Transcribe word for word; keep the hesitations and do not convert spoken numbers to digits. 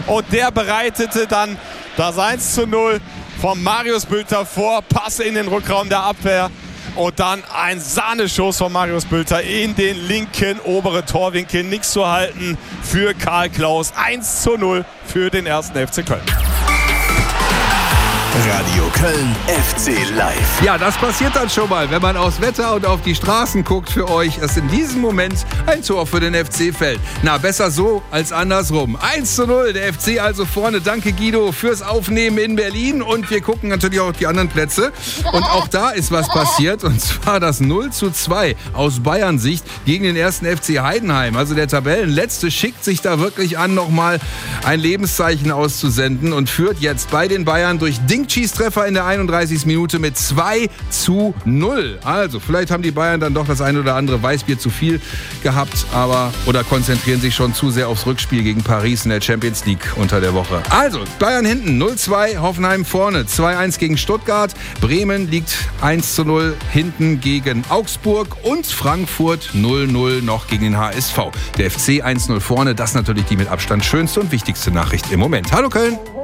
Und der bereitete dann das eins zu null von Marius Bülter vor. Pass in den Rückraum der Abwehr. Und dann ein Sahneschuss von Marius Bülter in den linken oberen Torwinkel. Nichts zu halten für Karl Klaus. eins zu null für den ersten F C Köln. Radio Köln F C Live. Ja, das passiert dann schon mal, wenn man aufs Wetter und auf die Straßen guckt für euch, dass in diesem Moment ein Tor für den F C fällt. Na, besser so als andersrum. eins zu null, der F C also vorne. Danke Guido fürs Aufnehmen in Berlin. Und wir gucken natürlich auch auf die anderen Plätze. Und auch da ist was passiert. Und zwar das null zu zwei aus Bayern Sicht gegen den ersten F C Heidenheim. Also der Tabellenletzte schickt sich da wirklich an, nochmal ein Lebenszeichen auszusenden und führt jetzt bei den Bayern durch Ding-Schießtreffer in der einunddreißigsten Minute mit zwei zu null. Also, vielleicht haben die Bayern dann doch das ein oder andere Weißbier zu viel gehabt, aber oder konzentrieren sich schon zu sehr aufs Rückspiel gegen Paris in der Champions League unter der Woche. Also, Bayern hinten null zwei, Hoffenheim vorne zwei eins gegen Stuttgart. Bremen liegt eins zu null hinten gegen Augsburg und Frankfurt null null noch gegen den H S V. Der F C eins null vorne, das ist natürlich die mit Abstand schönste und wichtigste Nachricht im Moment. Hallo Köln!